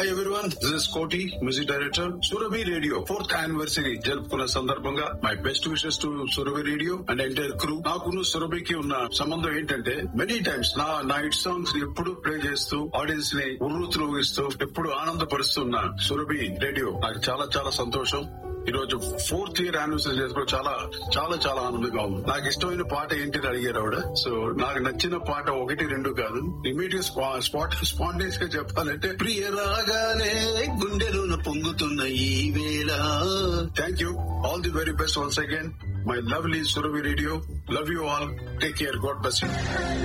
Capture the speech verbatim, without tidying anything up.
Hi everyone, this is కోటి, music director, Surabhi radio fourth anniversary జరుపుకున్న సందర్భంగా my best wishes to Surabhi radio and entire crew. నాకును సురభికి ఉన్న సంబంధం ఏంటంటే, మెనీ టైమ్స్ నా నా హిట్ సాంగ్స్ ఎప్పుడు ప్లే చేస్తూ ఆడియన్స్ ని ఉర్రూతూగిస్తూ ఎప్పుడు ఆనందపరుస్తున్న సురభి రేడియో నాకు చాలా చాలా సంతోషం. ఈ రోజు ఫోర్త్ ఇయర్ యానివర్సరీ చేసుకోవడం చాలా చాలా చాలా ఆనందంగా ఉంది. నాకు ఇష్టమైన పాట ఏంటిని అడిగారు ఆవిడ. సో నాకు నచ్చిన పాట ఒకటి రెండు కాదు, ఇమీడియట్ స్పాట్ స్పాంటేస్ గా చెప్పాలంటే ప్రియ రాగానే గుండెలోన పొంగుతున్న ఈ వేళ. Thank you, all the very best once again. My lovely Surabhi radio, love you all, take care, God bless you.